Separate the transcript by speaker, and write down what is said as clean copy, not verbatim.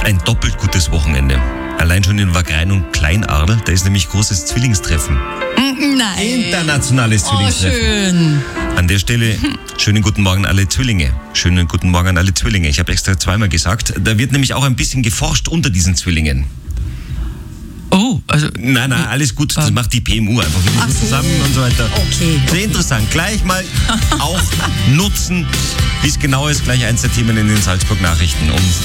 Speaker 1: ein doppelt gutes Wochenende. Allein schon in Wagrain und Kleinadel, da ist nämlich großes Zwillingstreffen.
Speaker 2: Nein.
Speaker 1: Internationales Zwillingstreffen.
Speaker 2: Schön.
Speaker 1: An der Stelle, schönen guten Morgen alle Zwillinge. Schönen guten Morgen an alle Zwillinge. Ich habe extra zweimal gesagt. Da wird nämlich auch ein bisschen geforscht unter diesen Zwillingen.
Speaker 2: Oh, also...
Speaker 1: Nein, alles gut. Das macht die PMU einfach mit uns zusammen und so weiter.
Speaker 2: Okay.
Speaker 1: Sehr interessant. Gleich mal auch nutzen, wie es genau ist. Gleich eins der Themen in den Salzburg-Nachrichten um